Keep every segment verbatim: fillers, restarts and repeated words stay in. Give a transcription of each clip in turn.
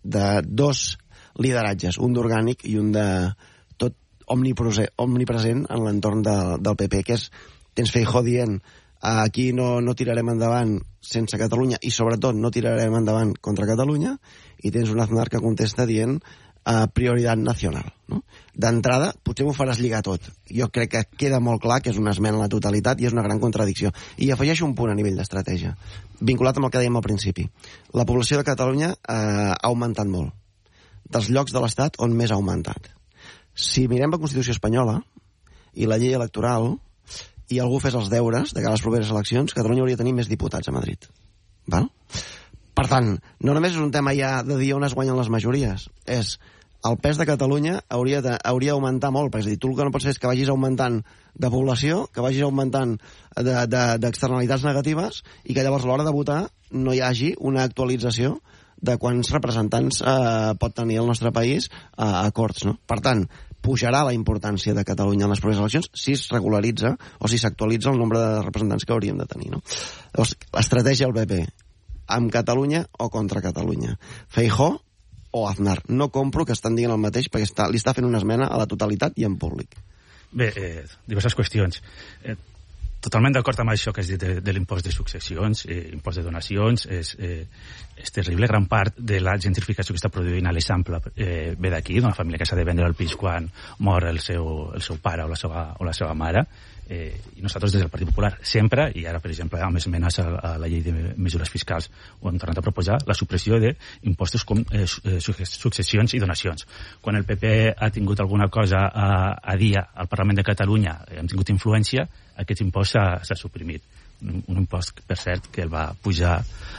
de dos lideratges, un d'orgànic i un de tot omnipresent en l'entorn de, del P P, que és, tens Feijóo dient aquí no, no tirarem endavant sense Catalunya i sobretot no tirarem endavant contra Catalunya, i tens un Aznar que contesta dient uh, prioritat nacional. No? D'entrada, potser m'ho faràs lligar tot. Jo crec que queda molt clar que és una esmena a la totalitat i és una gran contradicció. I afegeixo un punt a nivell d'estratègia, vinculat amb el que dèiem al principi. La població de Catalunya uh, ha augmentat molt. Dels llocs de l'Estat on més ha augmentat. Si mirem la Constitució espanyola i la llei electoral i algú fes els deures de cara a les properes eleccions, Catalunya hauria de tenir més diputats a Madrid. Val? Per tant, no només és un tema ja de dir on es guanyen les majories, és el pes de Catalunya hauria de, hauria d'augmentar molt, perquè és a dir, tu el que no pots fer és que vagis augmentant de població, que vagis augmentant d'externalitats de, de, negatives i que llavors a l'hora de votar no hi hagi una actualització de quants representants eh, pot tenir el nostre país eh, a Corts, no? Per tant, pujarà la importància de Catalunya en les properes eleccions si es regularitza o si s'actualitza el nombre de representants que hauríem de tenir, no? Llavors, l'estratègia del P P, amb Catalunya o contra Catalunya? Feijóo o Aznar? No compro que estan dient el mateix perquè està, li està fent una esmena a la totalitat i en públic. Bé, eh, diverses qüestions. Eh, Totalment d'acord amb això que has dit de, de l'impost de successions, eh, impost de donacions, és, eh, és terrible. Gran part de la gentrificació que està produint a l'Eixample eh, ve d'aquí, d'una família que s'ha de vendre el pis quan mor el seu, el seu pare o la seva, o la seva mare. Eh, I nosaltres des del Partit Popular sempre, i ara per exemple amb esmenes a, a la llei de mesures fiscals ho hem tornat a proposar, la supressió d'impostos com eh, successions i donacions. Quan el P P ha tingut alguna cosa a, a dir al Parlament de Catalunya, hem tingut influència, aquest impost s'ha suprimit. Un, un impost, per cert, que el va pujar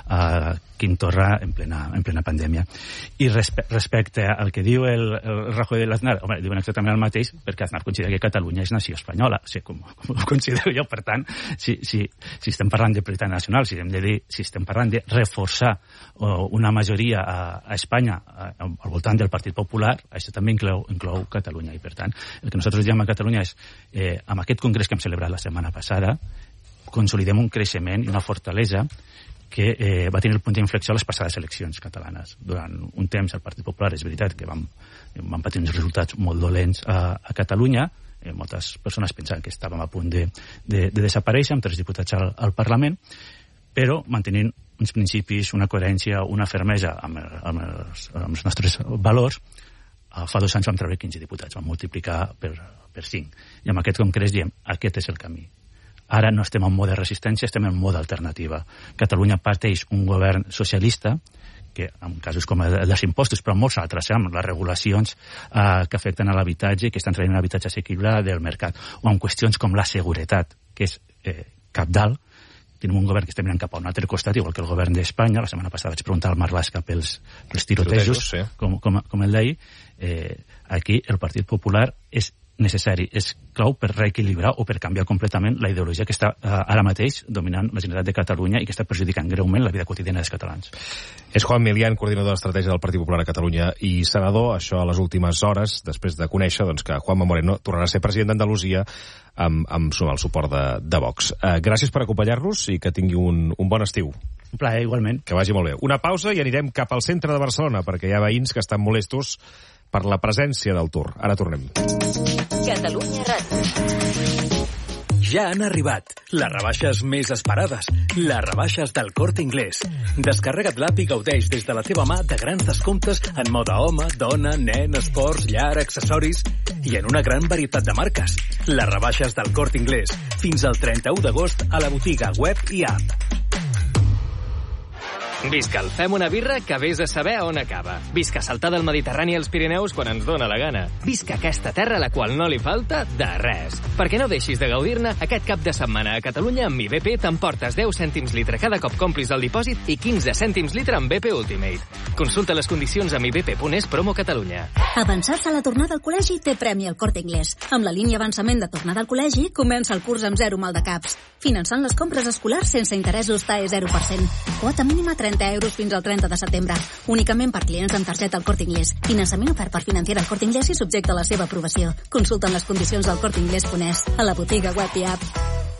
a Quim Torra en plena, en plena pandèmia. I respe, respecte al que diu el, el Rajoy de l'Aznar, home, diuen exactament el mateix, perquè Aznar considera que Catalunya és nació espanyola, o sigui, com, com ho considero jo. Per tant, si, si, si estem parlant de prioritat nacional, si, hem de dir, si estem parlant de reforçar uh, una majoria a, a Espanya a, a, al voltant del Partit Popular, això també inclou, inclou Catalunya. I per tant, el que nosaltres diem a Catalunya és, eh, amb aquest congrés que hem celebrat la setmana passada, consolidem un creixement i una fortalesa que eh, va tenir el punt d'inflexió a les passades eleccions catalanes. Durant un temps el Partit Popular, és veritat que vam, vam patir uns resultats molt dolents a, a Catalunya, eh, moltes persones pensaven que estàvem a punt de, de, de desaparèixer amb tres diputats al, al Parlament, però mantenint uns principis, una coherència, una fermesa amb, el, amb, els, amb els nostres valors. Uh, fa dos anys vam treure quinze diputats, vam multiplicar per, per cinc. I amb aquest congrés diem, aquest és el camí. Ara no estem en mode resistència, estem en mode alternativa. Catalunya parteix un govern socialista, que en casos com el dels impostos, però molts altres, amb les regulacions eh, que afecten a l'habitatge, que estan traient un habitatge assequible del mercat, o en qüestions com la seguretat, que és eh, cabdal. Tenim un govern que està mirant cap a un altre costat, igual que el govern d'Espanya. La setmana passada vaig preguntar al Marlaska pels, pels tirotejos, sí. com, com, com el d'ahir. Eh, aquí el Partit Popular és necessari, és clau per reequilibrar o per canviar completament la ideologia que està uh, ara mateix dominant la Generalitat de Catalunya i que està perjudicant greument la vida quotidiana dels catalans. És Juan Milián, coordinador d'estratègia del Partit Popular a Catalunya i senador. Això a les últimes hores, després de conèixer doncs, que Juanma Moreno tornarà a ser president d'Andalusia amb, amb el suport de, de Vox. Uh, gràcies per acompanyar-nos i que tingui un, un bon estiu. Un plaer, igualment. Que vagi molt bé. Una pausa i anirem cap al centre de Barcelona, perquè hi ha veïns que estan molestos per la presència del Tour. Ara tornem. Catalunya Ràdio. Ja han arribat les rebaixes més esperades, les rebaixes del Corte Inglés. Descarrega't l'app i gaudeix des de la teva mà de grans descomptes en moda home, dona, nen, esports, llar, accessoris i en una gran varietat de marques. Les rebaixes del Corte Inglés. Fins al trenta-u d'agost a la botiga web i app. Visca el Fem una birra que vés a saber on acaba. Visca saltar del Mediterrani als Pirineus quan ens dóna la gana. Visca aquesta terra a la qual no li falta de res. Perquè no deixis de gaudir-ne, aquest cap de setmana a Catalunya amb I B P t'emportes deu cèntims litre cada cop complis el dipòsit i quinze cèntims litre amb B P Ultimate. Consulta les condicions amb i b p punt es promo Catalunya. Avançar-se a la tornada al col·legi té premi al Corte Inglés. Amb la línia avançament de tornada al col·legi comença el curs amb zero maldecaps. Finançant les compres escolars sense interessos T A E zero per cent. Quota mínima trenta euros fins al trenta de setembre. Únicament per clients amb targeta al Corte Inglés. Finançament ofert per Financiera al Corte Inglés i subjecte a la seva aprovació. Consulta les condicions al corte inglés punt es, a la botiga web i app.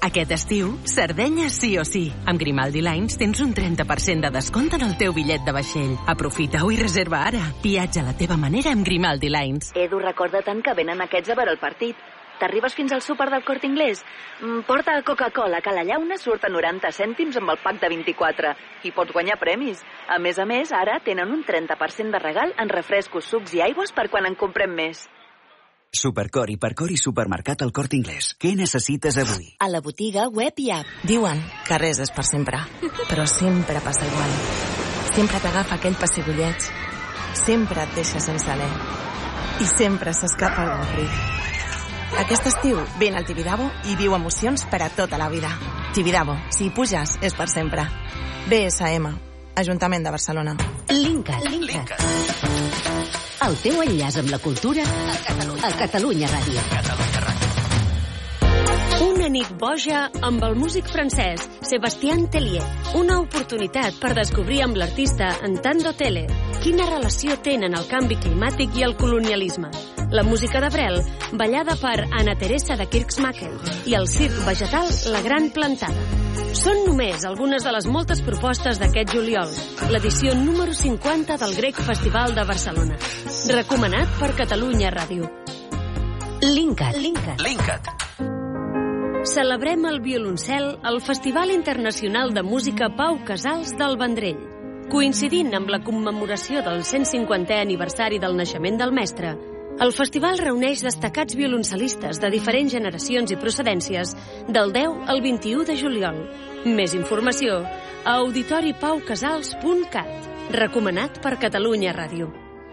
Aquest estiu, Sardenya sí o sí. Amb Grimaldi Lines tens un trenta per cent de descompte en el teu bitllet de vaixell. Aprofita-ho i reserva ara. Viatja a la teva manera amb Grimaldi Lines. Edu, recorda tant que venen aquests a veure el partit. T'arribes fins al súper del Corte Inglés? Porta Coca-Cola, que a la llauna surt a noranta cèntims amb el pack de vint-i-quatre. I pots guanyar premis. A més a més, ara tenen un trenta per cent de regal en refrescos, sucs i aigües per quan en comprem més. Supercor, Hipercor i Supermercat al Corte Inglés. Què necessites avui? A la botiga, web i app. Diuen que res és per sempre, però sempre passa igual. Sempre t'agafa aquell pessigolleig. Sempre et deixa sense alè. I sempre s'escapa algun crit. Aquest estiu, vine al Tibidabo i viu emocions per a tota la vida. Tibidabo, si hi puges, és per sempre. B S M, Ajuntament de Barcelona. Linkat. Linkat. El teu enllaç amb la cultura a Catalunya, a Catalunya Ràdio. Catalunya Ràdio. Una nit boja amb el músic francès Sébastien Tellier. Una oportunitat per descobrir amb l'artista Entando Tele quina relació tenen el canvi climàtic i el colonialisme. La música de Brel, ballada per Anna Teresa de Kirksmaken, i el circ vegetal La Gran Plantada. Són només algunes de les moltes propostes d'aquest juliol, l'edició número cinquanta del Grec Festival de Barcelona. Recomanat per Catalunya Ràdio. Linkat. Linkat. Linkat. Celebrem el violoncel al Festival Internacional de Música Pau Casals del Vendrell. Coincidint amb la commemoració del cent cinquantè aniversari del naixement del mestre, el festival reuneix destacats violoncelistes de diferents generacions i procedències del deu al vint-i-u de juliol. Més informació a auditori pau casals punt cat. Recomanat per Catalunya Ràdio.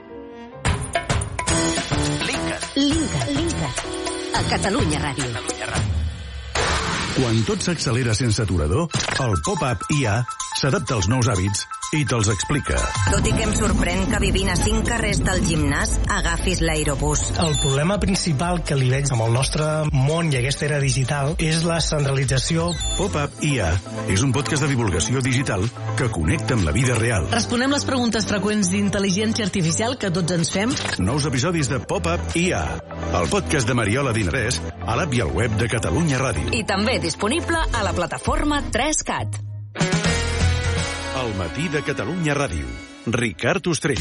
Linkat. Linkat. Linkat. A Catalunya Ràdio. Catalunya Ràdio. Quan tot s'accelera sense aturador, el pop-up I A s'adapta als nous hàbits i te'ls explica. Tot i que em sorprèn que vivint a cinc carrers del gimnàs agafis l'aerobús. El problema principal que li veig amb el nostre món i aquesta era digital és la centralització. Pop-up I A és un podcast de divulgació digital que connecta amb la vida real. Responem les preguntes freqüents d'intel·ligència artificial que tots ens fem. Nous episodis de Pop-up I A, el podcast de Mariola Dinarès, a l'app i al web de Catalunya Ràdio. I també disponible a la plataforma tres cat. El matí de Catalunya Ràdio. Ricard Ostrell.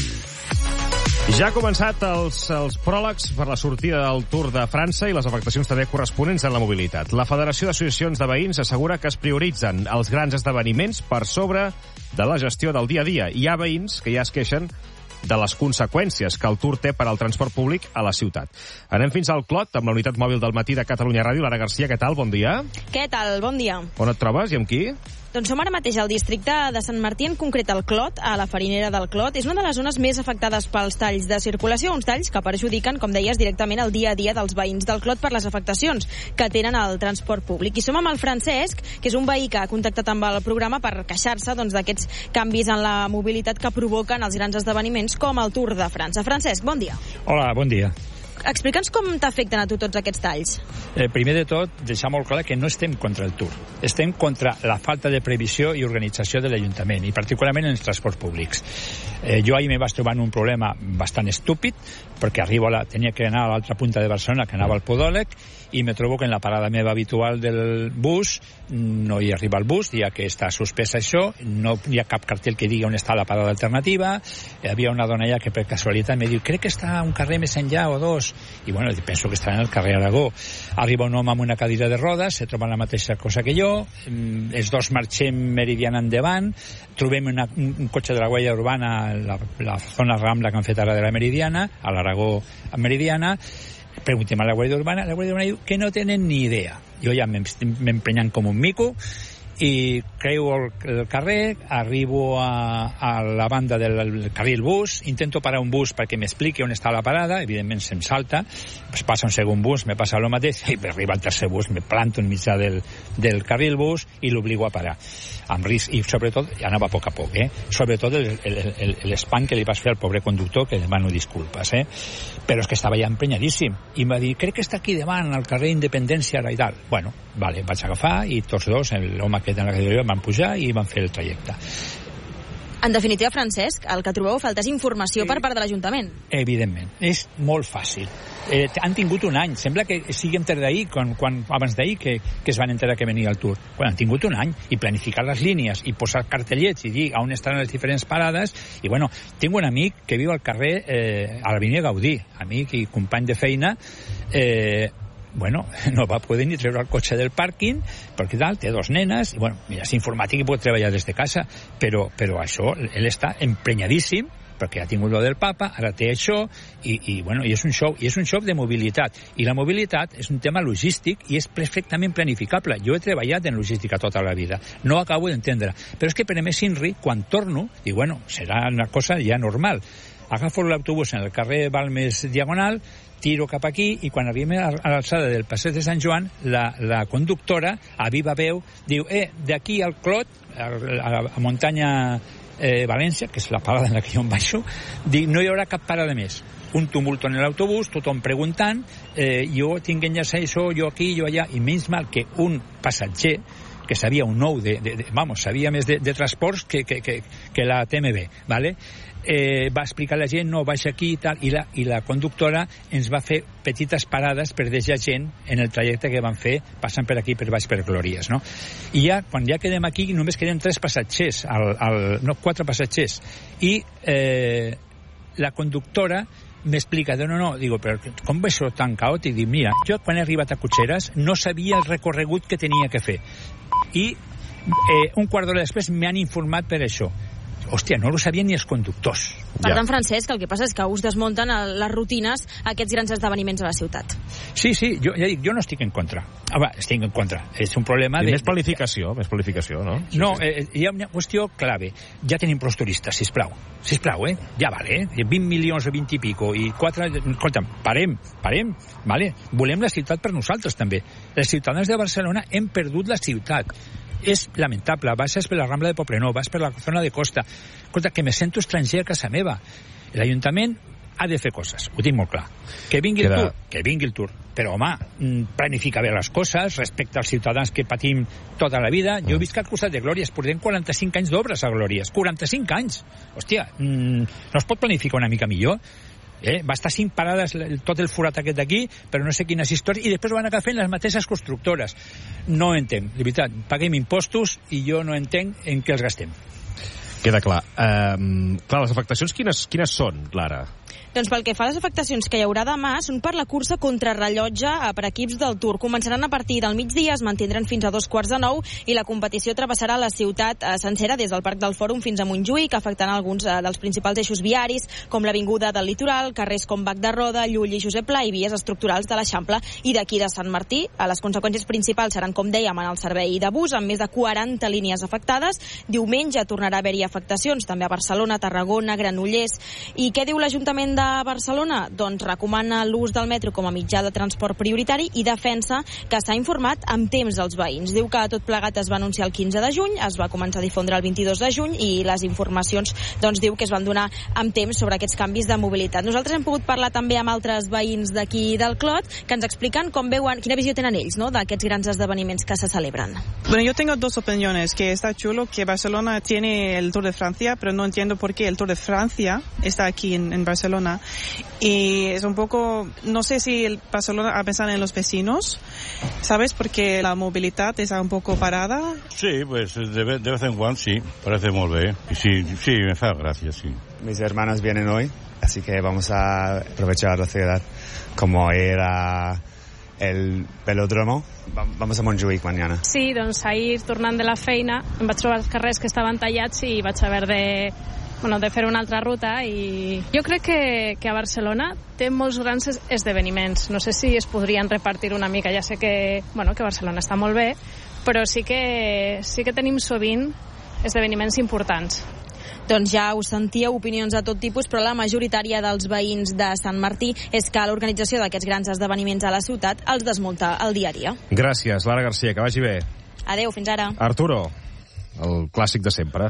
Ja ha començat els, els pròlegs per la sortida del Tour de França i les afectacions també corresponents en la mobilitat. La Federació d'Associacions de Veïns assegura que es prioritzen els grans esdeveniments per sobre de la gestió del dia a dia. Hi ha veïns que ja es queixen de les conseqüències que el Tour té per al transport públic a la ciutat. Anem fins al Clot, amb la unitat mòbil del matí de Catalunya Ràdio. Lara Garcia, què tal? Bon dia. Què tal? Bon dia. On et trobes i amb qui? Doncs som ara mateix al districte de Sant Martí, en concret al Clot, a la farinera del Clot. És una de les zones més afectades pels talls de circulació, uns talls que perjudiquen, com deies, directament el dia a dia dels veïns del Clot per les afectacions que tenen al transport públic. I som amb el Francesc, que és un veí que ha contactat amb el programa per queixar-se doncs, d'aquests canvis en la mobilitat que provoquen els grans esdeveniments com el Tour de França. Francesc, bon dia. Hola, bon dia. Explica'ns com t'afecten a tu tots aquests talls. Eh, primer de tot, deixar molt clar que no estem contra el Tour. Estem contra la falta de previsió i organització de l'Ajuntament, i particularment en els transports públics. Eh, jo ahir me vaig trobar un problema bastant estúpid, perquè arribo a la, tenia que anar a l'altra punta de Barcelona, que anava al Podòleg, i me trobo que en la parada meva habitual del bus no hi arriba el bus, ja que està suspès això, no hi ha cap cartell que digui on està la parada alternativa. Hi havia una dona allà que per casualitat me diu, crec que està un carrer més enllà o dos, i bueno, penso que està en el carrer Aragó. Arriba un home amb una cadira de rodes, se troba la mateixa cosa que jo, els dos marxem Meridiana endavant, trobem una, un, un cotxe de la Guàrdia Urbana, la, la zona Rambla que han fet ara de la Meridiana, a l'Aragó a Meridiana. Preguntem a la Guàrdia Urbana, la Guàrdia Urbana diu que no tenen ni idea. Jo ja m'emprenyant com un mico, i creu el, el carrer, arribo a, a la banda del carril bus, intento parar un bus perquè m'expliqui on està la parada, evidentment se'm salta, pues passa un segon bus, me passa el mateix, i arriba el tercer bus, me planto en mitjà del, del carril bus i l'obligo a parar. Amb risc, i sobretot, anava a poc a poc, eh? Sobretot l'espant que li vas fer al pobre conductor, que demano disculpes, eh? Però és que estava ja emprenyadíssim, i em va dir, crec que està aquí davant, al carrer Independència, i tal. Bueno, vale, vaig agafar, i tots dos, l'home que en la categoria, van pujar i van fer el trajecte. En definitiva, Francesc, el que trobeu a falta és informació sí. per part de l'Ajuntament. Evidentment. És molt fàcil. Eh, han tingut un any. Sembla que sigui entre d'ahir, quan, quan, abans d'ahir, que, que es van enterar que venia el Tour. Quan han tingut un any, i planificar les línies, i posar cartellets, i dir on estan les diferents parades, i bueno, tinc un amic que viu al carrer, eh, a l'Avinguda Gaudí, amic i company de feina, eh, bueno, no va poder ni treure el cotxe del pàrquing, perquè tal, té dos nenes, i bueno, mira, és informàtic i pot treballar des de casa, però, però això, ell està emprenyadíssim, perquè ha tingut lo del papa, ara té això, i, i, bueno, i és un show, i és un show de mobilitat. I la mobilitat és un tema logístic i és perfectament planificable. Jo he treballat en logística tota la vida, no acabo d'entendre. Però és que per a més Inri, quan torno, i bueno, serà una cosa ja normal. Agafo l'autobús en el carrer Balmes Diagonal, tiro cap aquí, i quan arribem a l'alçada del passeig de Sant Joan, la, la conductora, a viva veu, diu, eh, d'aquí al Clot, a, a, a muntanya eh, València, que és la parada en la que jo em baixo, dic, no hi haurà cap parada més. Un tumult en l'autobús, tothom preguntant, eh, jo tinc enllaçat això, jo aquí, jo allà, i menys mal que un passatger, que sabia un nou de, de, de vamos, sabia més de, de transports que, que, que, que la T M B, ¿vale? Eh, va explicar a la gent, no, baixa aquí i tal, i la, i la conductora ens va fer petites parades per deixar gent en el trajecte que van fer, passant per aquí per baix per Glòries, no? I ja, quan ja quedem aquí, només quedem tres passatgers, al, al, no, quatre passatgers, i eh, la conductora m'explica, no, no, digo, però com va això tan caòtic? Dic, mira, jo quan he arribat a Cotxeres no sabia el recorregut que tenia que fer, i eh, un quart d'hora després m'han informat per això. Hòstia, no ho sabien ni els conductors. Per tant, Francesc, el que passa és que us desmunten les rutines aquests grans esdeveniments a la ciutat. Sí, sí, jo ja dic, jo no estic en contra. Ah, va, estic en contra. És un problema I de... Més planificació, més planificació, no? Sí, no, sí. Eh, hi ha una qüestió clave. Ja tenim prou turistes, sisplau. Sisplau, eh? Ja vale, eh? vint milions o vint i pico, i quatre... Escolta'm, parem, parem, vale? Volem la ciutat per nosaltres, també. Els ciutadans de Barcelona hem perdut la ciutat. És lamentable, vas per la Rambla de Poblenou, vas per la zona de costa. Escolta, que me sento estranger a casa meva. L'Ajuntament ha de fer coses, ho tinc molt clar. Que vingui Queda... el Tour, que vingui el Tour. Però, home, planifica bé les coses, respecta als ciutadans que patim tota la vida. Jo he vist que al costat de Glòries portem quaranta-cinc anys d'obres a Glòries. quaranta-cinc anys! Hòstia, no es pot planificar una mica millor? Eh? Va estar cinc parades tot el forat aquest d'aquí, però no sé quines històries, i després van acabar fent les mateixes constructores. No entenc, de veritat, paguem impostos i jo no entenc en què els gastem. Queda clar. Um, clar, les afectacions quines, quines són, Lara? Doncs pel que fa a les afectacions que hi haurà demà són per la cursa contrarrellotge per equips del Tour. Començaran a partir del migdia, es mantindran fins a dos quarts de nou i la competició travessarà la ciutat sencera des del Parc del Fòrum fins a Montjuïc, afectant alguns dels principals eixos viaris, com l'Avinguda del Litoral, carrers com Bac de Roda, Llull i Josep Pla i vies estructurals de l'Eixample i d'aquí de Sant Martí. Les conseqüències principals seran, com dèiem, en el servei de bus, amb més de quaranta línies afectades. Diumenge tornarà a haver-hi afectacions, també a Barcelona, Tarragona, Granollers. I què diu l'Ajuntament de Barcelona? Doncs recomana l'ús del metro com a mitjà de transport prioritari i defensa que s'ha informat amb temps als veïns. Diu que tot plegat es va anunciar el quinze de juny, es va començar a difondre el vint-i-dos de juny i les informacions doncs diu que es van donar amb temps sobre aquests canvis de mobilitat. Nosaltres hem pogut parlar també amb altres veïns d'aquí del Clot que ens expliquen com veuen, quina visió tenen ells, no?, d'aquests grans esdeveniments que se celebran. Bueno, yo tengo dos opiniones, que está chulo que Barcelona tiene el Tour de Francia, pero no entiendo por qué el Tour de Francia está aquí en, en Barcelona. Y es un poco, no sé si el Barcelona ha pensado en los vecinos, ¿sabes? Porque la movilidad está un poco parada. Sí, pues de vez, de vez en cuando sí, parece muy bien. Y sí, sí, me hace gracia, sí. Mis hermanos vienen hoy, así que vamos a aprovechar la ciudad como ir a el velódromo. Vamos a Montjuïc mañana. Sí, doncs ahir, tornant de la feina, em vaig trobar els carrers que estaven tallats i vaig haver de, bueno, de fer una altra ruta, i jo crec que, que a Barcelona té molts grans esdeveniments. No sé si es podrien repartir una mica. Ja sé que, bueno, que Barcelona està molt bé, però sí que, sí que tenim sovint esdeveniments importants. Doncs ja us sentíeu opinions de tot tipus, però la majoritària dels veïns de Sant Martí és que l'organització d'aquests grans esdeveniments a la ciutat els desmunta el dia a dia. Gràcies, Lara Garcia, que vagi bé. Adeu, fins ara. Arturo, el clàssic de sempre.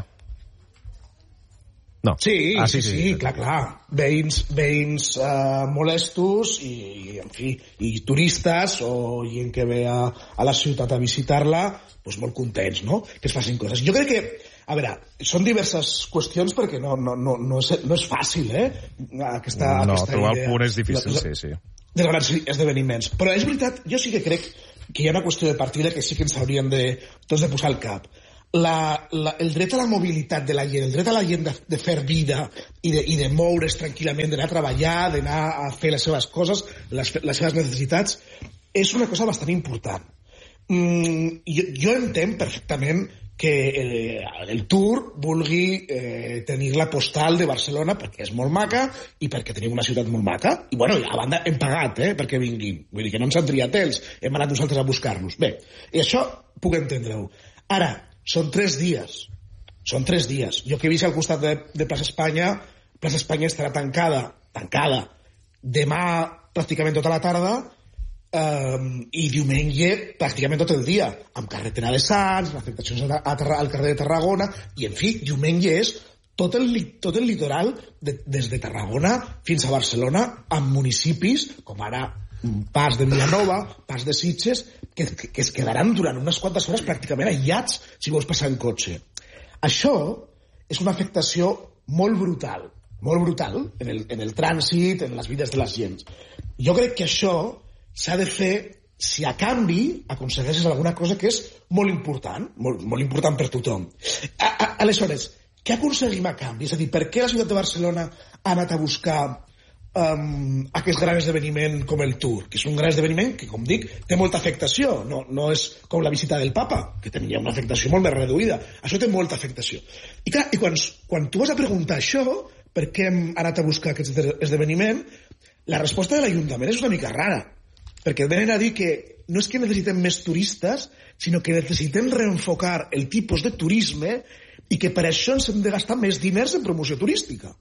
No. Sí, ah, sí, sí, sí, sí, clar, clar. Veïns, veïns uh, molestos i, en fi, i turistes o gent que ve a, a la ciutat a visitar-la, doncs molt contents, no?, que es facin coses. Jo crec que A veure, són diverses qüestions perquè no, no, no, no, és, no és fàcil, eh? Aquesta, no, aquesta trobar idea. el punt és difícil, sí, sí. Dels grans esdeveniments. Però és veritat, jo sí que crec que hi ha una qüestió de partida que sí que ens hauríem de, tots de posar al cap. La, la, el dret a la mobilitat de la gent, el dret a la gent de, de fer vida i de, i de moure's tranquil·lament, d'anar a treballar, d'anar a fer les seves coses, les, les seves necessitats, és una cosa bastant important. Mm, jo, jo entenc perfectament que eh, el Tour vulgui eh, tenir la postal de Barcelona perquè és molt maca i perquè tenim una ciutat molt maca. I bueno, a banda hem pagat eh, perquè vinguin. Vull dir que no ens han triat ells, hem anat nosaltres a buscar-los. Bé, i això puc entendre-ho. Ara, són tres dies. Són tres dies. Jo que he vist al costat de, de Plaça Espanya, Plaça Espanya estarà tancada, tancada, demà pràcticament tota la tarda, Um, i diumenge pràcticament tot el dia, amb carretera de Sants, afectacions a, a, al carrer de Tarragona, i en fi, diumenge és tot el, tot el litoral de, des de Tarragona fins a Barcelona, amb municipis com ara parts de Vilanova, parts de Sitges, que, que, que es quedaran durant unes quantes hores pràcticament aïllats si vols passar en cotxe. Això és una afectació molt brutal, molt brutal en el, en el trànsit, en les vides de les gent. Jo crec que això s'ha de fer si a canvi aconsegueixes alguna cosa que és molt important, molt, molt important per tothom. A, a, aleshores, què aconseguim a canvi? És a dir, per què la ciutat de Barcelona ha anat a buscar um, aquest gran esdeveniment com el Tour? Que és un gran esdeveniment que, com dic, té molta afectació. No, no és com la visita del papa, que tenia una afectació molt més reduïda. Això té molta afectació. I clar, i quan, quan tu vas a preguntar això, per què hem anat a buscar aquest esdeveniment, la resposta de l'Ajuntament és una mica rara. Perquè venen a dir que no és que necessitem més turistes, sinó que necessitem reenfocar el tipus de turisme i que per això ens hem de gastar més diners en promoció turística.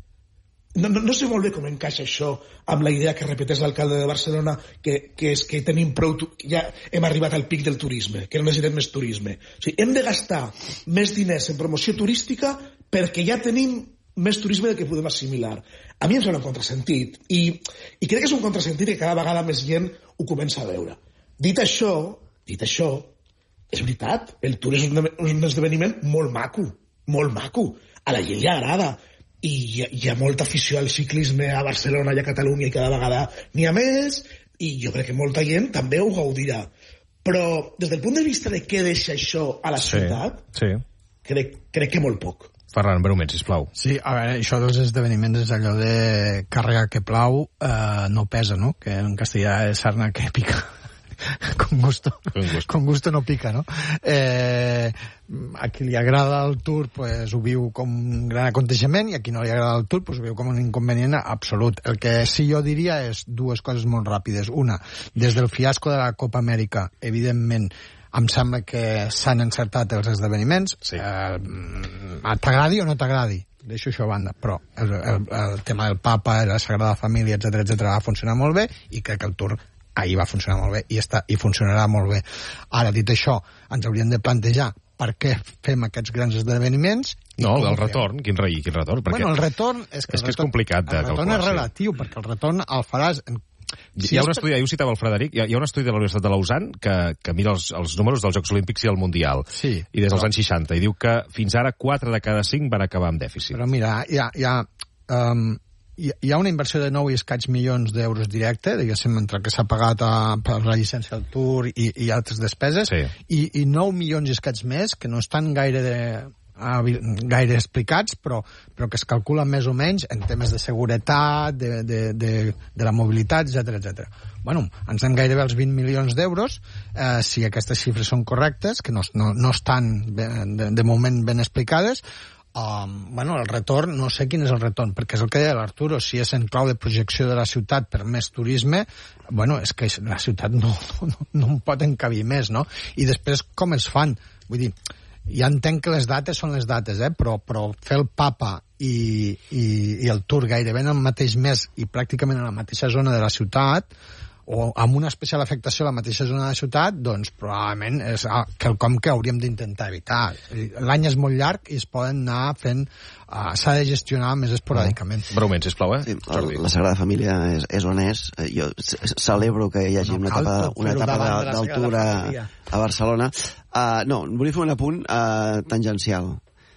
No, no, no sé molt bé com encaixa això amb la idea que repeteix l'alcalde de Barcelona, que, que és que tenim prou, ja hem arribat al pic del turisme, que no necessitem més turisme. O sigui, hem de gastar més diners en promoció turística perquè ja tenim més turisme del que podem assimilar. A mi em sembla un contrasentit, i, i crec que és un contrasentit que cada vegada més gent ho comença a veure. Dit això, dit això, és veritat, el Tour és un, un esdeveniment molt maco, molt maco. A la gent li agrada, i hi ha, hi ha molta afició al ciclisme a Barcelona i a Catalunya, i cada vegada n'hi ha més, i jo crec que molta gent també ho gaudirà. Però, des del punt de vista de què deixa això a la ciutat, sí, sí. Crec, crec que molt poc. Ferran, breument, sisplau. Sí, a veure, això dels esdeveniments és allò de càrrega que plau, eh, no pesa, no? Que en castellà és sarna que pica. Con gusto. Con gusto. Con gusto no pica, no? Eh, a qui li agrada el Tour, pues, ho viu com un gran aconteixement, i a qui no li agrada el Tour, pues, ho viu com un inconvenient absolut. El que sí jo diria és dues coses molt ràpides. Una, des del fiasco de la Copa Amèrica, evidentment, em sembla que s'han encertat els esdeveniments, sí. eh, t'agradi o no t'agradi, deixo això a banda, però el, el, el tema del Papa, la Sagrada Família, etcètera, etcètera, va funcionar molt bé, i crec que el Tour ahir va funcionar molt bé, i, està, i funcionarà molt bé. Ara, dit això, ens hauríem de plantejar per què fem aquests grans esdeveniments. No, el retorn, quin rei, quin retorn? Bueno, el retorn és que, és, el retorn, que és complicat de calcular. El retorn és relatiu, sí. Perquè el retorn el faràs... En... Si hi ha un estudi, ahir ho citava el Frederic, hi ha, hi ha un estudi de la Universitat de Lausanne que, que mira els, els números dels Jocs Olímpics i el Mundial, sí, i des dels però... anys seixanta, i diu que fins ara quatre de cada cinc van acabar amb dèficit. Però mira, hi ha, hi ha, um, hi, hi ha una inversió de nou i escaig milions d'euros directe, diguéssim, entre el que s'ha pagat a, per la llicència del Tour i, i altres despeses, sí. i, i nou milions i escaig més, que no estan gaire de... gaire explicats, però, però que es calcula més o menys en temes de seguretat, de, de, de, de la mobilitat, etcètera, etcètera. Bueno, ens anem gairebé als vint milions d'euros, eh, si aquestes xifres són correctes, que no, no, no estan ben, de, de moment ben explicades. Um, bueno, el retorn, no sé quin és el retorn, perquè és el que deia l'Arturo, si és en clau de projecció de la ciutat per més turisme, bueno, és que la ciutat no, no, no en pot encabir més, no? I després, com es fan? Vull dir, ja entenc que les dates són les dates, eh? però, però fer el Papa i, i, i el Tour gairebé en el mateix mes i pràcticament en la mateixa zona de la ciutat, o amb una especial afectació a la mateixa zona de la ciutat, doncs probablement és quelcom que hauríem d'intentar evitar. L'any és molt llarg i es poden anar fent... Uh, s'ha de gestionar més esporàdicament. Mm. Breument, sisplau, eh? Sí, el, la Sagrada Família és, és on és. Jo celebro que hi hagi no, una etapa, una etapa d'altura a Barcelona. Uh, no, volia fer un apunt uh, tangencial.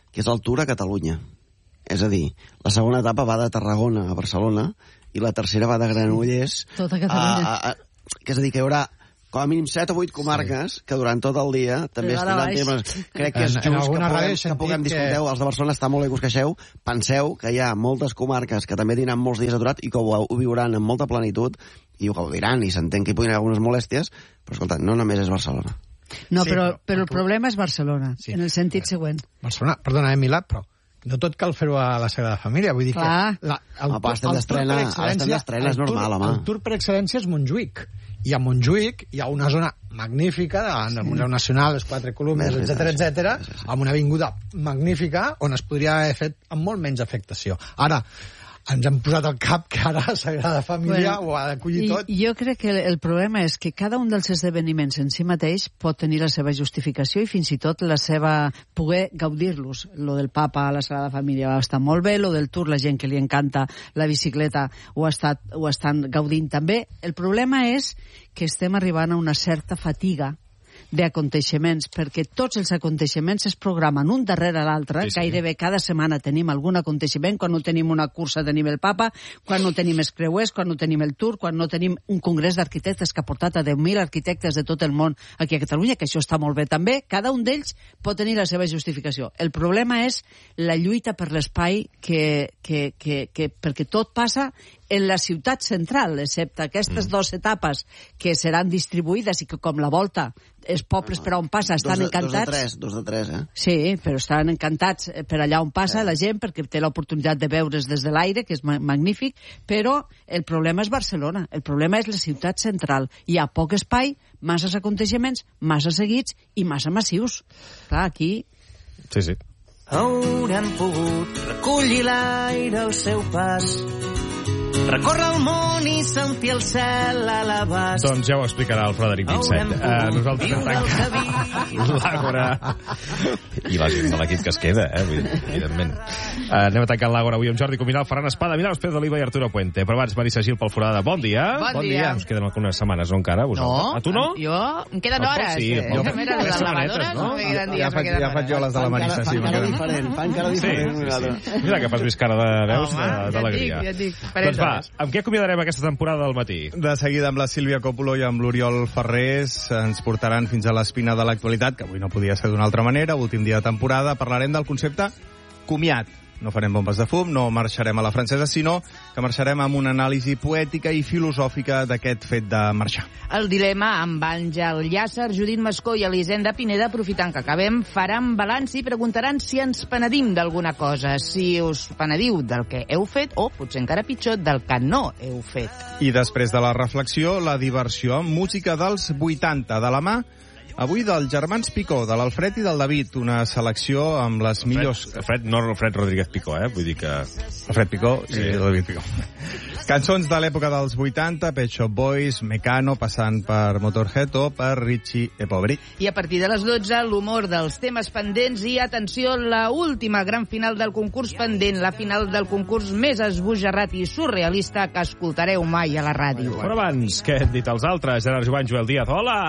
que és el Tour a Catalunya. És a dir, la segona etapa va de Tarragona a Barcelona i la tercera va de Granollers. Tot a Catalunya. A, a, a, que és a dir, que hi haurà com a mínim set o vuit comarques que durant tot el dia també estaran temes. Crec que és just que puguem, que puguem disfruteu. Els de Barcelona està molt bé que us queixeu. Penseu que hi ha moltes comarques que també tindran molts dies aturat i que ho, ho viuran amb molta plenitud i ho gaudiran i s'entén que hi puguin haver algunes molèsties, però escolta, no només és Barcelona. No, sí, però, però el problema és Barcelona, sí, en el sentit sí. següent. Barcelona, perdona, eh, Milà, però no tot cal fer-ho a la Sagrada Família, vull dir Clar. que... La, el, home, estem d'estrena, estem d'estrena, és normal, home. El tour per excel·lència és Montjuïc, i a Montjuïc hi ha una zona magnífica davant del sí. Museu Nacional, les quatre columnes, etcètera, etcètera, amb una avinguda magnífica on es podria haver fet amb molt menys afectació. Ara, ens hem posat al cap que ara la Sagrada Família bueno, ho ha d'acollir tot. Jo crec que el problema és que cada un dels esdeveniments en si mateix pot tenir la seva justificació i fins i tot la seva... poder gaudir-los. Lo del Papa a la Sagrada Família està molt bé, lo del Tour, la gent que li encanta la bicicleta ho, ha estat, ho estan gaudint també. El problema és que estem arribant a una certa fatiga d'aconteixements, perquè tots els aconteixements es programen un darrere l'altre, sí, sí. Gairebé cada setmana tenim algun aconteixement, quan no tenim una cursa tenim el Papa, quan no tenim els creuers, quan no tenim el Tour, quan no tenim un congrés d'arquitectes que ha portat a deu mil arquitectes de tot el món aquí a Catalunya, que això està molt bé també, cada un d'ells pot tenir la seva justificació. El problema és la lluita per l'espai que, que, que, que perquè tot passa en la ciutat central, excepte aquestes mm. dues etapes que seran distribuïdes i que, com la volta, els pobles per on passa estan dos de, encantats. Dos de tres, dos de tres, eh? Sí, però estan encantats per allà on passa eh. la gent, perquè té l'oportunitat de veure's des de l'aire, que és ma magnífic, però el problema és Barcelona, el problema és la ciutat central. Hi ha poc espai, masses aconteixements, massa seguits i massa massius. Clar, aquí... Sí, sí. Haurem pogut recollir l'aire al seu pas, recórrer el món i sentir el cel a l'abast. Doncs ja ho explicarà el Frederic Vincent. Uh, nosaltres hem tancat l'Àgora i la gent de l'equip que es queda, eh? Evidentment. Uh, anem a tancar l'Àgora avui amb Jordi Cuminal, Ferran Espada, Milà Pérez d'Oliva i Arturo Puente. Però abans, Marisa Gil pel Forada. Bon dia. Bon, bon dia. dia. Us queden algunes setmanes, no, encara? No. A tu no? Jo? Em queden hores. Sí, eh? Jo també era de les lavadores, no? Me queden dies, ja, me queden ja faig jo les de la Marisa. Fan cara diferent, fan cara diferent. Mira que fas més cara de veus d'alegria. Ja et dic, doncs va, amb què acomiadarem aquesta temporada del matí? De seguida amb la Sílvia Coppola i amb l'Oriol Ferrés ens portaran fins a l'espina de l'actualitat, que avui no podia ser d'una altra manera, últim dia de temporada. Parlarem del concepte comiat. No farem bombes de fum, no marxarem a la francesa, sinó que marxarem amb una anàlisi poètica i filosòfica d'aquest fet de marxar. El dilema amb Àngel Llàcer, Judit Mascó i Elisenda Pineda, aprofitant que acabem, faran balanç i preguntaran si ens penedim d'alguna cosa, si us penediu del que heu fet o, potser encara pitjor, del que no heu fet. I després de la reflexió, la diversió amb música dels vuitanta de la mà, avui dels germans Picó, de l'Alfred i del David, una selecció amb les Alfred, millors... Alfred, no Alfred Rodríguez Picó, eh? Vull dir que... Alfred Picó sí. i David Picó. Cançons de l'època dels vuitanta, Pet Shop Boys, Mecano, passant per Motorhead o per Richie e Poveri. I a partir de les dotze, l'humor dels temes pendents i, atenció, la última gran final del concurs pendent, la final del concurs més esbojarrat i surrealista que escoltareu mai a la ràdio. Però abans, què han dit els altres? Gerard Joan, Joel Díaz, hola!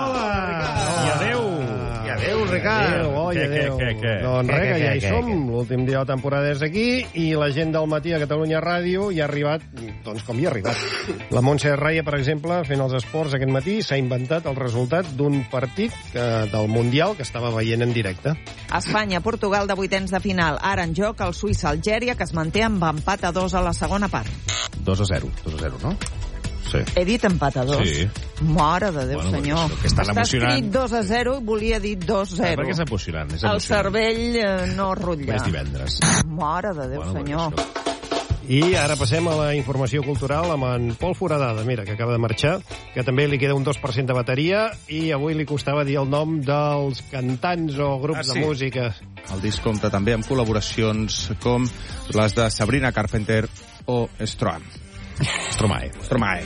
Hola! I adeu! I adeu, Ricard! Adeu, oh, què, adeu. què, què, què? Doncs què, res, què, ja hi què, som. què? L'últim dia de la temporada és aquí i la gent del matí a Catalunya Ràdio hi ha arribat, doncs com hi ha arribat. La Montse Raia, per exemple, fent els esports aquest matí, s'ha inventat el resultat d'un partit que, del Mundial que estava veient en directe. Espanya-Portugal de vuitens de final. Ara en joc el Suïssa-Algèria, que es manté amb empat a dos a la segona part. dos a zero, dos a zero, no? Sí. He dit empat a dos? Sí. Mare de Déu, bueno, senyor. Que està Està escrit dos a zero i volia dir dos a zero. Per què és emocionant? És el emocionant. cervell eh, no rutlla. És divendres. Mare de Déu, bueno, senyor. I ara passem a la informació cultural amb en Pol Foradada, mira, que acaba de marxar, que també li queda un dos per cent de bateria i avui li costava dir el nom dels cantants o grups ah, sí. de música. El disc compta també amb col·laboracions com les de Sabrina Carpenter o Stromae. Stromae. Stromae.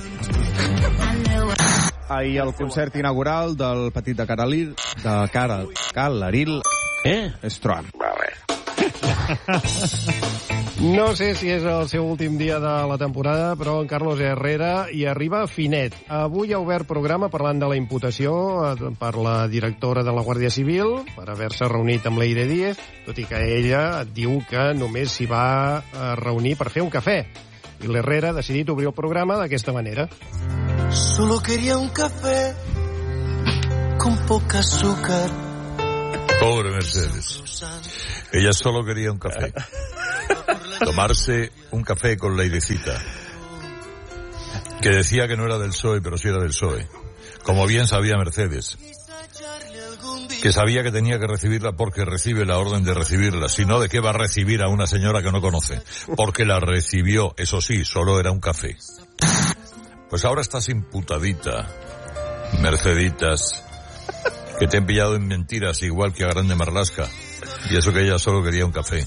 Ahir el concert inaugural del petit de Caralil, de Caral, Calaril, eh? Stromae. Vale. No sé si és el seu últim dia de la temporada, però en Carlos Herrera hi arriba finet. Avui ha obert programa parlant de la imputació per la directora de la Guàrdia Civil per haver-se reunit amb Leire Díez, tot i que ella diu que només s'hi va reunir per fer un cafè. I l'Herrera ha decidit obrir el programa d'aquesta manera. Solo quería un café con poca azúcar. Pobre Mercedes. Ella solo quería un café. Tomarse un café con Leirecita, que decía que no era del P S O E, pero sí era del P S O E. Como bien sabía Mercedes, que sabía que tenía que recibirla porque recibe la orden de recibirla, si no, ¿de qué va a recibir a una señora que no conoce? Porque la recibió, eso sí, solo era un café. Pues ahora estás imputadita, Merceditas, que te han pillado en mentiras igual que a Grande Marlaska, y eso que ella solo quería un café.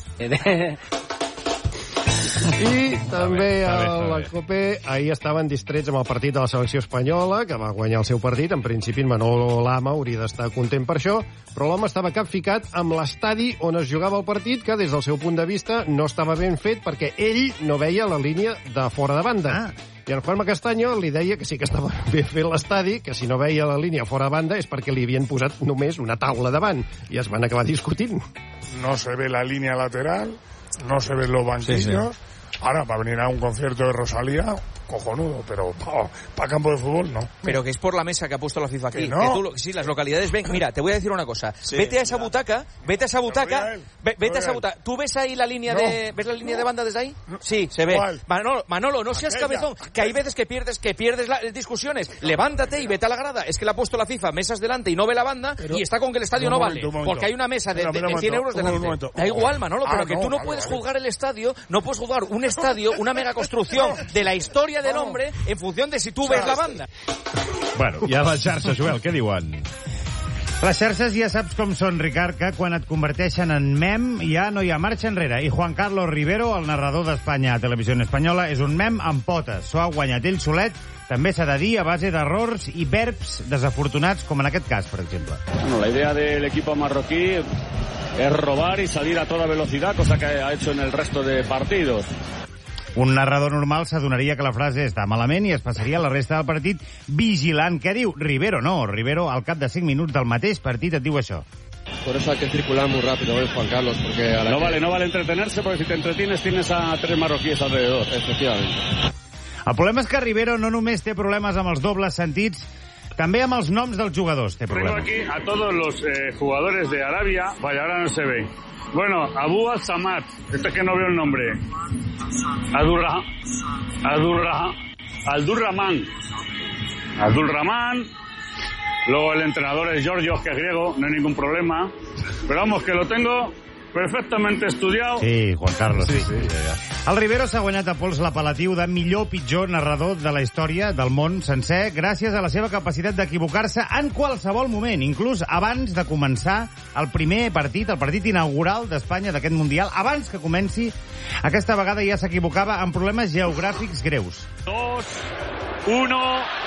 I també a la COPE ahir estaven distrets amb el partit de la selecció espanyola, que va guanyar el seu partit. En principi, en Manolo Lama hauria d'estar content per això, però l'home estava capficat amb l'estadi on es jugava el partit, que des del seu punt de vista no estava ben fet perquè ell no veia la línia de fora de banda. Ah. I en Juanma Castaño li deia que sí que estava ben fet l'estadi, que si no veia la línia fora de banda és perquè li havien posat només una taula davant, i es van acabar discutint. No se ve la línia lateral, no se ven los banquillos. Sí, sí. Ahora, para venir a un concierto de Rosalía, cojonudo, pero para pa campo de fútbol no. Pero que es por la mesa que ha puesto la FIFA aquí. Que no. Que tú, sí, las localidades ven. Mira, te voy a decir una cosa. Sí, vete a esa butaca, vete a esa butaca, ve, vete a esa butaca. ¿Tú ves ahí la línea no. de, ves la línea no. de banda desde ahí? No. Sí, se ve. ¿Cuál? Manolo, Manolo, no seas Aquella. cabezón, que hay veces que pierdes, que pierdes la, discusiones. Levántate y vete a la grada. Es que le ha puesto la FIFA mesas delante y no ve la banda, pero, y está con que el estadio no momento, vale, porque hay una mesa de, de, de cien euros delante. Da igual, Manolo, pero ah, que no, tú no vale, puedes vale. juzgar el estadio, no puedes juzgar un estadio, una mega construcción de la historia del hombre en función de si tu ves la banda. Bueno, i a les xarxes, Joel, què diuen? Les xarxes ja saps com són, Ricard, que quan et converteixen en mem ja no hi ha marxa enrere. I Juan Carlos Rivero, el narrador d'Espanya a Televisió Espanyola, és un mem amb potes. S'ho ha guanyat ell solet, també s'ha de dir, a base d'errors i verbs desafortunats, com en aquest cas, per exemple. Bueno, la idea del equipo marroquí es robar y salir a toda velocidad, cosa que ha hecho en el resto de partidos. Un narrador normal s'adonaria que la frase està malament i es passaria la resta del partit vigilant. Què diu? Rivero no. Rivero, al cap de cinc minuts del mateix partit, et diu això. Por eso hay que circular muy rápido hoy, Juan Carlos, porque... A la no que... vale, no vale entretenerse, porque si te entretienes tienes a tres marroquíes alrededor. Efectivamente. El problema és que Rivero no només té problemes amb els dobles sentits, també amb els noms dels jugadors té problemes. Tengo aquí a todos los eh, jugadores de Arabia. Vaya, ahora no se ve. Bueno, Abu Al-Samad, este es que no veo el nombre. Adurra, Adurra, Aldurrahman. Aldurrahman. Luego el entrenador es Georgios, que es griego, no hay ningún problema. Pero vamos, que lo tengo perfectamente estudiado. Sí, Juan Carlos, sí, sí. sí ja, ja. El Rivero s'ha guanyat a pols l'apel·latiu de millor o pitjor narrador de la història del món sencer gràcies a la seva capacitat d'equivocar-se en qualsevol moment, inclús abans de començar el primer partit, el partit inaugural d'Espanya d'aquest Mundial. Abans que comenci, aquesta vegada ja s'equivocava amb problemes geogràfics greus. Dos, uno...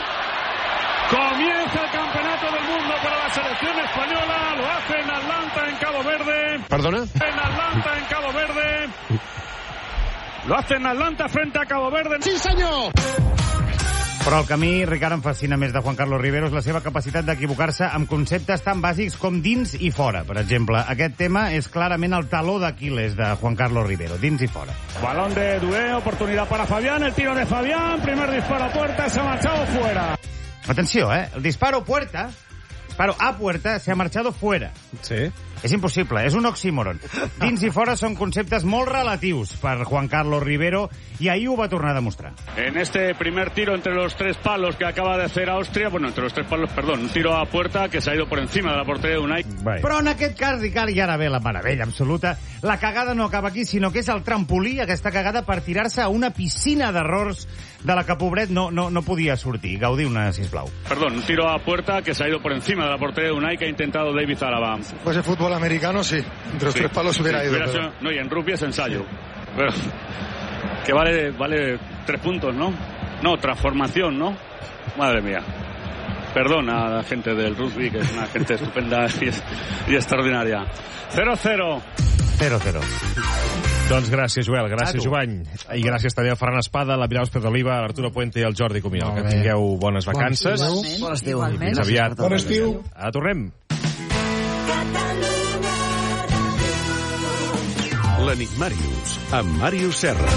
Comienza el campeonato del mundo para la selección española. Lo hace en Atlanta, en Cabo Verde. ¿Perdona? En Atlanta, en Cabo Verde. Lo hace en Atlanta frente a Cabo Verde. ¡Sí, senyor! Però el camí, Ricard, em fascina més de Juan Carlos Rivero és la seva capacitat d'equivocar-se amb conceptes tan bàsics com dins i fora. Per exemple, aquest tema és clarament el taló d'Aquiles de Juan Carlos Rivero, dins i fora. Balón de Doué, oportunidad para Fabián, el tiro de Fabián, primer disparo a puerta, se ha marchado fuera. Atenció, eh? El disparo puerta, disparo a puerta, se ha marchado fuera. Sí. És impossible, és un oxímoron. Dins i fora són conceptes molt relatius per Juan Carlos Rivero i ahir ho va tornar a demostrar. En este primer tiro entre los tres palos que acaba de hacer Austria, bueno, entre los tres palos, perdón, un tiro a puerta que se ha ido por encima de la portería de Unai. Vai. Però en aquest cas, Ricard, i ara ve la meravella absoluta, la cagada no acaba aquí, sinó que és el trampolí, aquesta cagada, per tirar-se a una piscina d'errors de la que pobret no, no, no podia sortir. Gaudiu-ne, sisplau. Perdón, un tiro a puerta que se ha ido por encima de la portería de Unai que ha intentado David Alaba. Pues el fútbol americano sí, entre los sí, tres palos hubiera sí, ido. Hubiera pero... sido, no, y en rugby es ensayo. Pero, que vale, vale tres puntos, ¿no? No, transformación, ¿no? Madre mía. Perdón a la gente del rugby, que es una gente estupenda y, y extraordinaria. cero cero. cero cero. Doncs gràcies, Joel, gràcies, Jovany. I gràcies també a Ferran Espada, a la Pilar Òsper d'Oliva, a l'Arturo Puente i al Jordi Cuminal. Que tingueu bones vacances. Bon estiu. Fins aviat. Bon estiu. Ara tornem. L'Enigmàrius, amb Màrius Serra.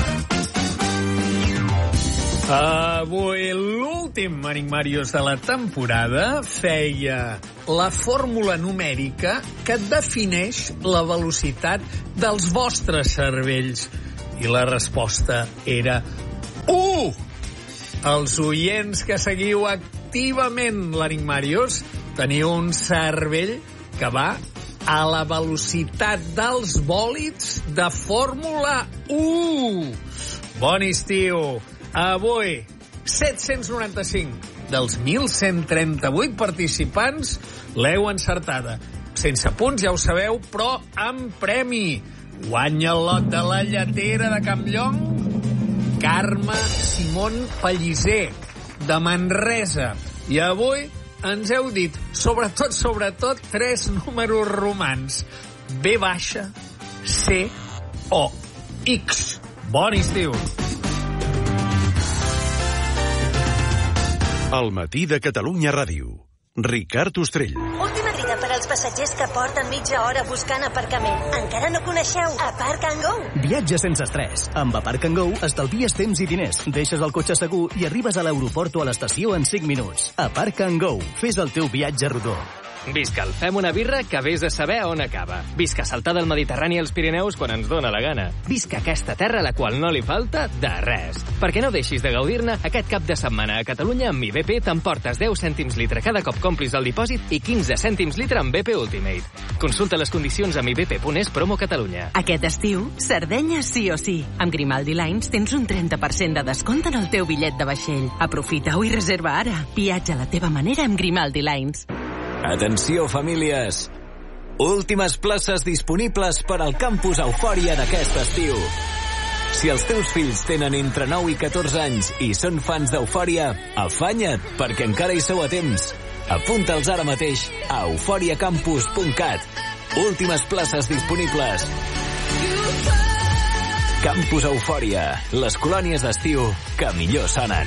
Avui l'últim Enigmàrius de la temporada feia la fórmula numèrica que defineix la velocitat dels vostres cervells. I la resposta era u. Els oients que seguiu activament l'Enigmàrius teniu un cervell que va a la velocitat dels bòlids de Fórmula u. Bon estiu. Avui, set-cents noranta-cinc dels mil cent trenta-vuit participants l'heu encertada. Sense punts, ja ho sabeu, però amb premi. Guanya el lot de la lletera de Campllong Carme Simón Pellicer, de Manresa. I avui ens heu dit, sobretot, sobretot, tres números romans. B baixa, C o X. Bon estiu. El matí de Catalunya Ràdio. Ricard Ostrell. Última crida per als passatgers que porten mitja hora buscant aparcament. Encara no coneixeu Aparc and Go? Viatge sense estrès. Amb Aparc and Go estalvies temps i diners. Deixes el cotxe segur i arribes a l'aeroport o a l'estació en cinc minuts. Aparc and Go. Fes el teu viatge rodó. Visca el Fem una birra que vés a saber on acaba. Visca saltar del Mediterrani als Pirineus quan ens dóna la gana. Visca aquesta terra a la qual no li falta de res. Perquè no deixis de gaudir-ne, aquest cap de setmana a Catalunya amb I B P t'emportes deu cèntims litre cada cop complis el dipòsit i quinze cèntims litre amb B P Ultimate. Consulta les condicions amb i b p punt es promo Catalunya. Aquest estiu, Sardenya sí o sí. Amb Grimaldi Lines tens un trenta per cent de descompte en el teu bitllet de vaixell. Aprofita-ho i reserva ara. Viatja a la teva manera amb Grimaldi Lines. Atenció, famílies! Últimes places disponibles per al campus Eufòria d'aquest estiu. Si els teus fills tenen entre nou i catorze anys i són fans d'Eufòria, afanya't, perquè encara hi sou a temps. Apunta'ls ara mateix a eufòria campus punt cat. Últimes places disponibles. Campus Eufòria, les colònies d'estiu que millor sonen.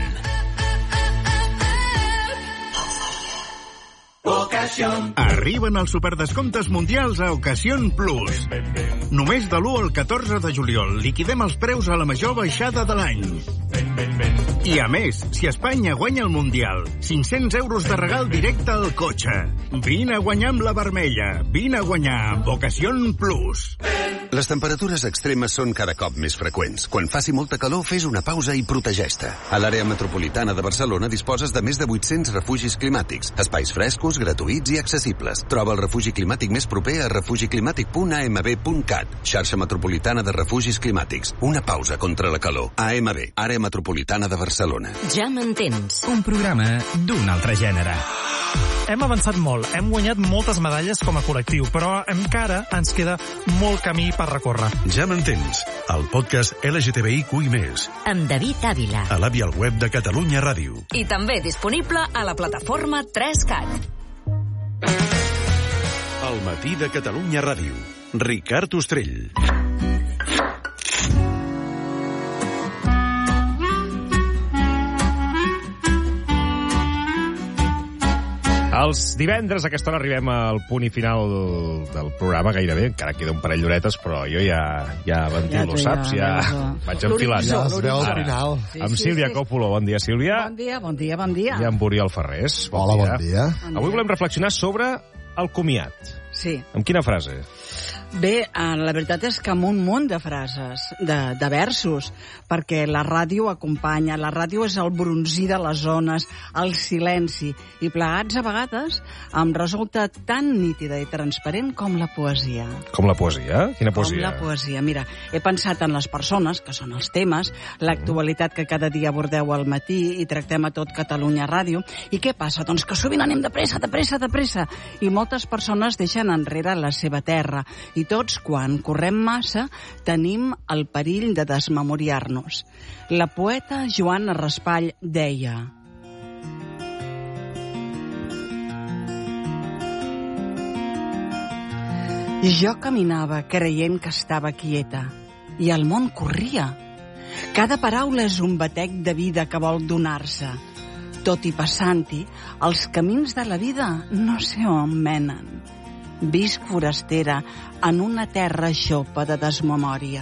Ocasión. Arriben els superdescomptes mundials a Ocasión Plus. Només de l'u al catorze de juliol liquidem els preus a la major baixada de l'any. I a més, si Espanya guanya el Mundial, cinc-cents euros de regal directe al cotxe. Vine a guanyar amb la vermella. Vine a guanyar amb Ocasión Plus. Les temperatures extremes són cada cop més freqüents. Quan faci molta calor, fes una pausa i protegeix-te. A l'àrea metropolitana de Barcelona disposes de més de vuit-cents refugis climàtics, espais frescos, gratuïts i accessibles. Troba el refugi climàtic més proper a refugiclimàtic punt a m b punt cat. Xarxa metropolitana de refugis climàtics. Una pausa contra la calor. A m b, àrea metropolitana de Barcelona. Ja m'entens. Un programa d'un altre gènere. Hem avançat molt, hem guanyat moltes medalles com a col·lectiu, però encara ens queda molt camí per recórrer. Ja m'entens, el podcast L G T B I Q i més. Amb David Ávila. A l'app i al web de Catalunya Ràdio. I també disponible a la plataforma tres cat. El matí de Catalunya Ràdio. Ricard Ostrell. Els divendres a aquesta hora arribem al punt i final del programa, gairebé. Encara queda un parell d'horetes, però jo ja, ja ventilo, ja, saps? Ja, ja vaig enfilant. Ja es veu al final. Sí, amb sí, Sílvia sí. Còpolo. Bon dia, Sílvia. Bon dia, bon dia, bon dia. I amb Oriol Ferrés. Bon Hola, dia. bon dia. Avui volem reflexionar sobre el comiat. Sí. Amb quina frase? Bé, la veritat és que amb un munt de frases, de, de versos, perquè la ràdio acompanya, la ràdio és el bronzí de les zones, el silenci, i plegats a vegades em resulta tan nítida i transparent com la poesia. Com la poesia? Quina poesia? Com la poesia. Mira, he pensat en les persones, que són els temes, l'actualitat que cada dia abordeu al matí i tractem a tot Catalunya Ràdio, i què passa? Doncs que sovint anem de pressa, de pressa, de pressa, i moltes persones deixen enrere la seva terra, i tots, quan correm massa, tenim el perill de desmemoriar-nos. La poeta Joana Raspall deia: jo caminava creient que estava quieta, i el món corria. Cada paraula és un batec de vida que vol donar-se. Tot i passant-hi, els camins de la vida no sé on menen. Visc forastera en una terra xopa de desmemòria.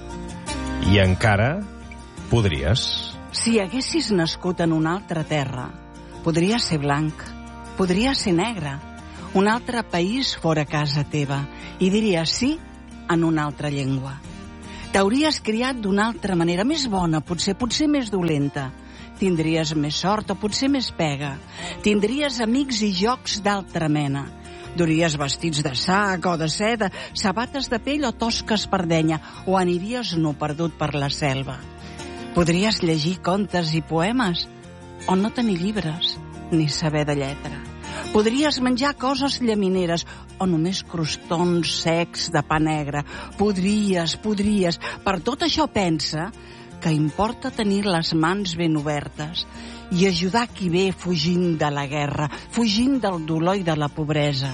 I encara podries. Si haguessis nascut en una altra terra, podria ser blanc, podria ser negre. Un altre país fora casa teva i diries sí en una altra llengua. T'hauries criat d'una altra manera, més bona, potser, potser més dolenta. Tindries més sort o potser més pega. Tindries amics i jocs d'altra mena. Duries vestits de sac o de seda, sabates de pell o tosques pardenya, o aniries nu perdut per la selva. Podries llegir contes i poemes, o no tenir llibres, ni saber de lletra. Podries menjar coses llamineres o només crostons secs de pa negre. Podries, podries. Per tot això pensa que importa tenir les mans ben obertes i ajudar qui ve fugint de la guerra, fugint del dolor i de la pobresa.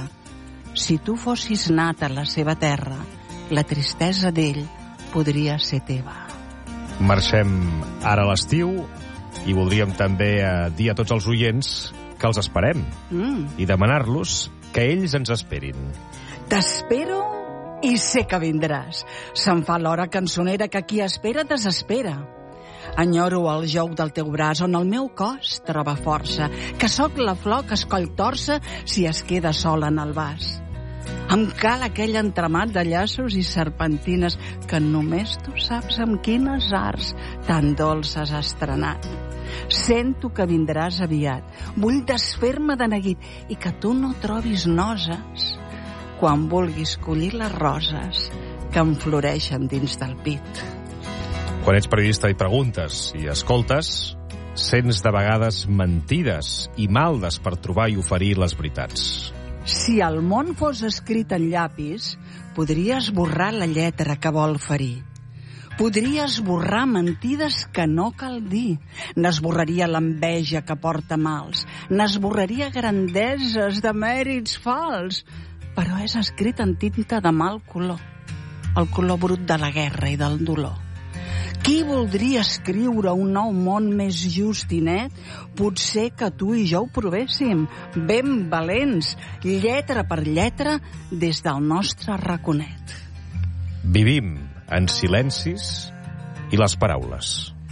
Si tu fossis nat a la seva terra, la tristesa d'ell podria ser teva. Marxem ara a l'estiu i voldríem també dir a tots els oients que els esperem mm. i demanar-los que ells ens esperin. T'espero i sé que vindràs. Se'n fa l'hora cançonera que qui espera desespera. Enyoro el joc del teu braç on el meu cos troba força, que sóc la flor que es coll torça si es queda sola en el vas. Em cal aquell entramat de llaços i serpentines que només tu saps amb quines arts tan dolces has estrenat. Sento que vindràs aviat. Vull desfer-me de neguit i que tu no trobis noses quan vulguis collir les roses que em floreixen dins del pit. Quan ets periodista i preguntes i escoltes, sents de vegades mentides i maldes per trobar i oferir les veritats. Si el món fos escrit en llapis, podria esborrar la lletra que vol ferir. Podria esborrar mentides que no cal dir. N'esborraria l'enveja que porta mals. N'esborraria grandeses de mèrits fals. Però és escrit en tinta de mal color. El color brut de la guerra i del dolor. Qui voldria escriure un nou món més just i net? Potser que tu i jo ho provéssim, ben valents, lletra per lletra, des del nostre raconet. Vivim en silencis i les paraules.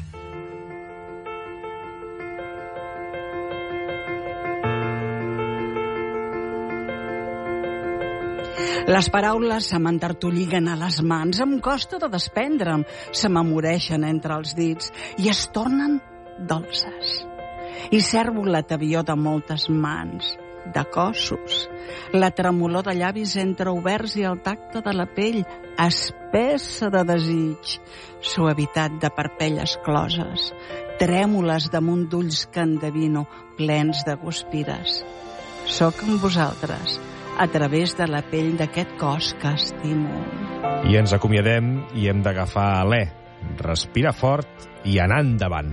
Les paraules se m'entartolliguen a les mans, em costa de desprendre'm, se m'amoreixen entre els dits i es tornen dolces. I servo l'atavió de moltes mans, de cossos, la tremolor de llavis entreoberts i el tacte de la pell espessa de desig, suavitat de parpelles closes, trèmoles damunt d'ulls que endevino plens de guspires. Soc amb vosaltres, a través de la pell d'aquest cos que estimo. I ens acomiadem i hem d'agafar alè. Respira fort i anar endavant.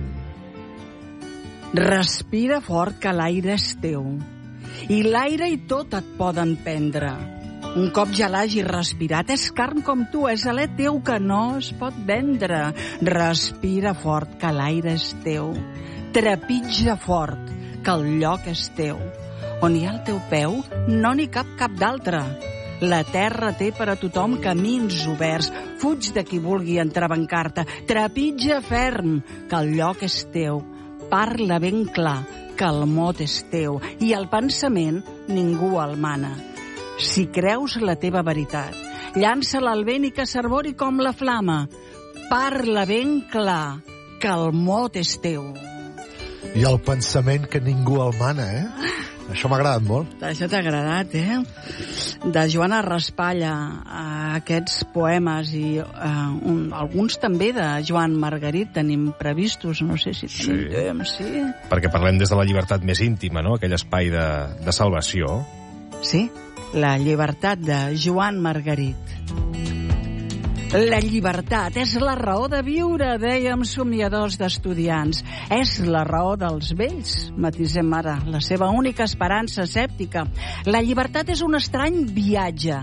Respira fort, que l'aire és teu. I l'aire i tot et poden prendre. Un cop ja l'hagi respirat, és carn com tu, és alè teu que no es pot vendre. Respira fort, que l'aire és teu. Trepitja fort, que el lloc és teu. On hi ha el teu peu, no n'hi cap cap d'altre. La terra té per a tothom camins oberts. Fuig de qui vulgui entrebancar-te. Trepitja ferm, que el lloc és teu. Parla ben clar, que el mot és teu. I el pensament ningú el mana. Si creus la teva veritat, llança-la al vent i que s'arbori com la flama. Parla ben clar, que el mot és teu. I el pensament que ningú el mana, eh? Això m'ha agradat molt. Això t'ha agradat, eh? De Joana Raspalla, eh, aquests poemes i eh, un, alguns també de Joan Margarit tenim previstos, no sé si tenim sí. temps, sí. Perquè parlem des de la llibertat més íntima, no? Aquell espai de, de salvació. Sí, la llibertat de Joan Margarit. La llibertat és la raó de viure, dèiem somiadors d'estudiants. És la raó dels vells, matisem ara, la seva única esperança escèptica. La llibertat és un estrany viatge.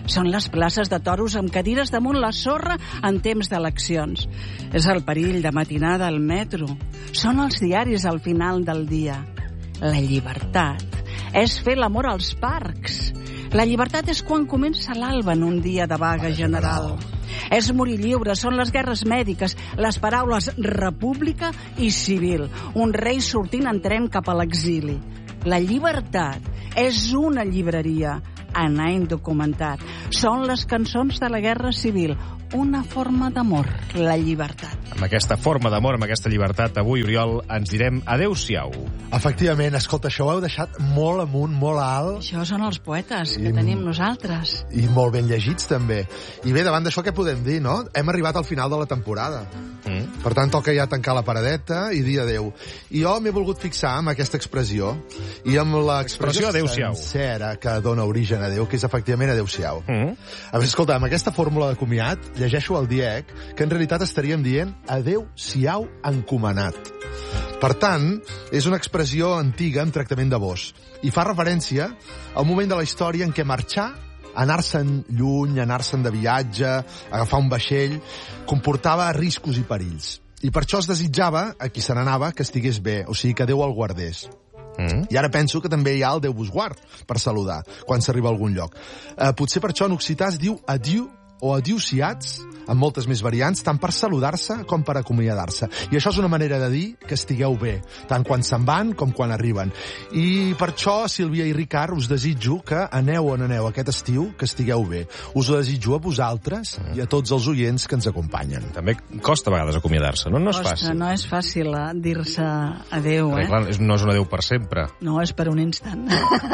Són les places de toros amb cadires damunt la sorra en temps d'eleccions. És el perill de matinada al metro. Són els diaris al final del dia. La llibertat és fer l'amor als parcs. La llibertat és quan comença l'alba en un dia de vaga general. És morir lliure, són les guerres mèdiques, les paraules república i civil. Un rei sortint en tren cap a l'exili. La llibertat és una llibreria, anar indocumentat. Són les cançons de la guerra civil, una forma d'amor, la llibertat. Amb aquesta forma d'amor, amb aquesta llibertat, avui, Oriol, ens direm adeu-siau. Efectivament, escolta, això ho heu deixat molt amunt, molt alt. Això són els poetes que I, tenim nosaltres. I molt ben llegits, també. I bé, davant d'això, què podem dir, no? Hem arribat al final de la temporada. Mm. Per tant, toca ja tancar la paradeta i dir adeu. I jo m'he volgut fixar amb aquesta expressió i amb l'expressió sencera que dona origen a Déu, que és efectivament adeu-siau. Mm. A veure, escolta, amb aquesta fórmula de comiat, llegeixo al Diec, que en realitat estaríem dient adeu-siau encomanat. Per tant, és una expressió antiga amb tractament de vós i fa referència al moment de la història en què marxar, anar-se'n lluny, anar-se'n de viatge, agafar un vaixell, comportava riscos i perills. I per això es desitjava, a qui se n'anava, que estigués bé, o sigui, que Déu el guardés. Mm. I ara penso que també hi ha el Déu vos guard per saludar quan s'arriba a algun lloc. Eh, potser per això en occità es diu adiu o adiusiats, amb moltes més variants, tant per saludar-se com per acomiadar-se. I això és una manera de dir que estigueu bé, tant quan se'n van com quan arriben. I per això, Sílvia i Ricard, us desitjo que aneu on aneu aquest estiu, que estigueu bé. Us ho desitjo a vosaltres i a tots els oients que ens acompanyen. També costa a vegades acomiadar-se, no? No és costa, fàcil. No és fàcil eh, dir-se adeu, eh? Clar, no és un adeu per sempre. No, és per un instant.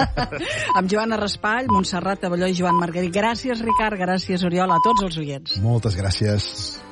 Amb Joana Raspall, Montserrat Abelló i Joan Margarit. Gràcies, Ricard, gràcies, Oriol, a tots els oients. Moltes gràcies.